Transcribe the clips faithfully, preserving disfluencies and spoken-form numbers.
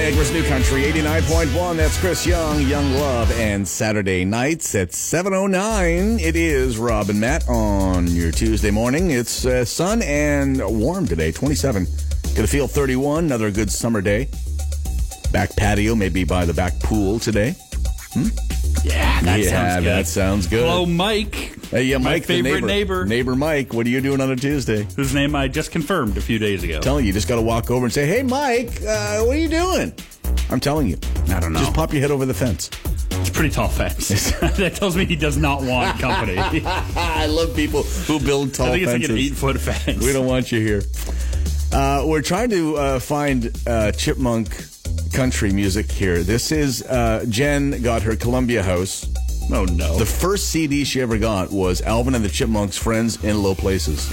Niagara's New Country, eighty-nine point one. That's Chris Young, Young Love. And Saturday nights at seven oh nine, it is Rob and Matt on your Tuesday morning. It's uh, sun and warm today, twenty-seven. Gonna feel thirty-one, another good summer day. Back patio, maybe by the back pool today. Hmm? Yeah, that yeah, sounds good. that sounds good. Hello, Mike. Hey, yeah, Mike, my the favorite neighbor. neighbor. Neighbor Mike, what are you doing on a Tuesday? Whose name I just confirmed a few days ago. I'm telling you, you just got to walk over and say, hey, Mike, uh, what are you doing? I'm telling you. I don't know. Just pop your head over the fence. It's a pretty tall fence. That tells me he does not want company. I love people who build tall fences. I think it's fences. like an eight-foot fence. We don't want you here. Uh, we're trying to uh, find uh, chipmunk country music here. This is, uh, Jen got her Columbia House. Oh, no. The first C D she ever got was Alvin and the Chipmunks, Friends in Low Places.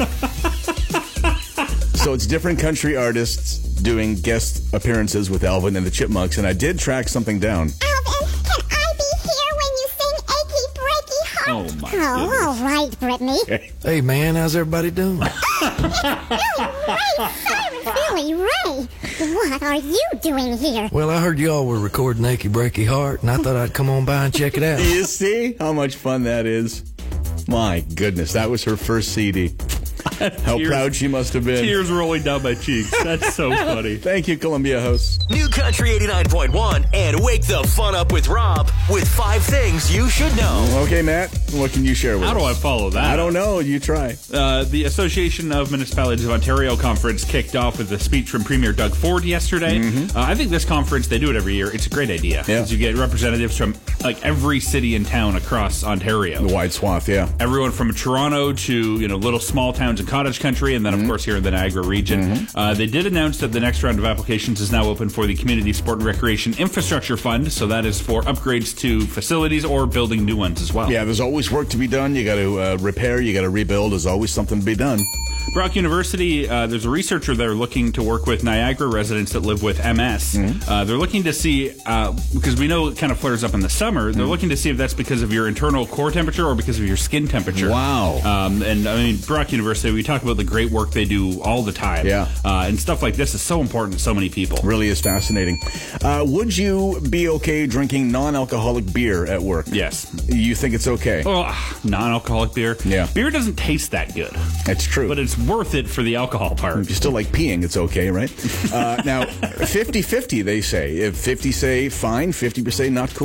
So it's different country artists doing guest appearances with Alvin and the Chipmunks, and I did track something down. Alvin, can I be here when you sing Achy Breaky Heart? Oh, my Oh, goodness. all right, Brittany. Hey, man, how's everybody doing? Billy Ray, Cyrus, Billy Ray. What are you doing here? Well, I heard y'all were recording Achy Breaky Heart, and I thought I'd come on by and check it out. You see how much fun that is? My goodness, that was her first C D. How Tears- proud she must have been. Tears rolling down my cheeks. That's so funny. Thank you, Columbia House. New Country eighty-nine point one and wake the fun up with Rob with five things you should know. Okay, Matt, what can you share with How us? do I follow that? I don't know. You try. Uh, the Association of Municipalities of Ontario conference kicked off with a speech from Premier Doug Ford yesterday. Uh, I think this conference, they do it every year. It's a great idea. Yeah. Because you get representatives from like every city and town across Ontario. The wide swath, yeah. Everyone from Toronto to, you know, little small towns and cottage country, and then, of course, here in the Niagara region. Uh, they did announce that the next round of applications is now open for the Community Sport and Recreation Infrastructure Fund, so that is for upgrades to facilities or building new ones as well. Yeah, there's always work to be done. You got to uh, repair. You got to rebuild. There's always something to be done. Brock University, uh, there's a researcher there looking to work with Niagara residents that live with M S. Mm-hmm. Uh, they're looking to see, uh, because we know it kind of flares up in the summer, they're Mm-hmm. looking to see if that's because of your internal core temperature or because of your skin temperature. Wow. Um, and, I mean, Brock University, we talk about the great work they do all the time. Yeah. Uh, and stuff like this is so important to so many people. Really is fascinating. Uh, would you be okay drinking non-alcoholic beer at work? Yes. You think it's okay? Well, ah, non-alcoholic beer. Yeah. Beer doesn't taste that good, That's true. but it's worth it for the alcohol part. If you still like peeing, it's okay, right? uh, now, fifty-fifty, they say. If fifty say fine, fifty percent not cool.